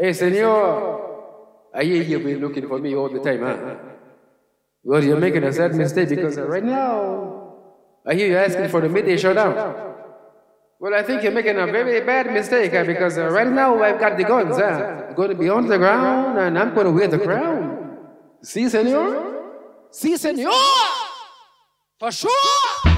Hey, senor, I hear you've been looking for me all the time, huh? Well, you're making a sad mistake because right now, I hear you asking for the midday showdown. Well, I think you're making a very bad mistake because right now I've got the guns. I'm going to be on the ground and I'm going to wear the crown. See, senor? See, senor? For sure!